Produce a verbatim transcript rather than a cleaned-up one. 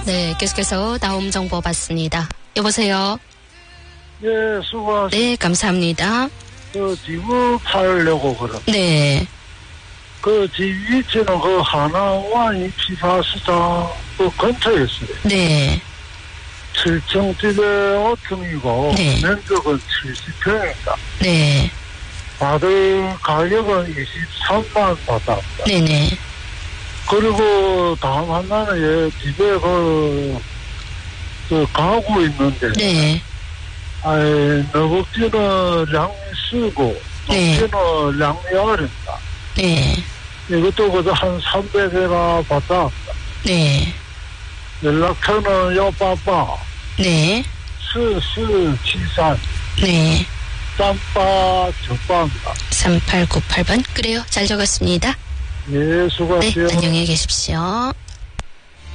네, 계속해서 다음 정보 받습니다. 여보세요? 예, 수고하셨습니다. 네, 감사합니다. 그 집을 팔려고 그럼. 네. 그 집 위치는 그 하나와이 피사시장 그 근처에 있어요. 네. 칠 층 집에 오 층이고 네. 면적은 칠십 평입니다. 네. 받을 가격은 이십삼만 원 받았다. 네네. 그리고 다음 하나는 예, 집에 그, 그 가구 있는데. 네. 아이, 너벅지는 량이 쓰고, 네. 높이는 량이 어렵다. 네. 이것도 그저 한 삼백 회가 받았다. 네. 연락처는 여빠빠, 네. 스스치산, 네. 쌈빠, 적빠입니다. 삼팔구팔 번. 그래요. 잘 적었습니다. 예, 네, 수고하세요. 안녕히 계십시오.